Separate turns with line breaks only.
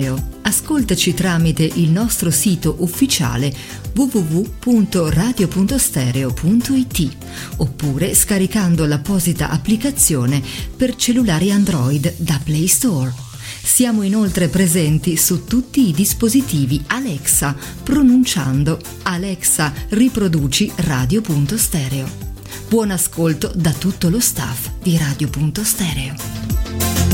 Ascoltaci tramite il nostro sito ufficiale www.radio.stereo.it oppure scaricando l'apposita applicazione per cellulari Android da Play Store. Siamo inoltre presenti su tutti i dispositivi Alexa, pronunciando Alexa riproduci Radio.stereo. Buon ascolto da tutto lo staff di Radio.stereo.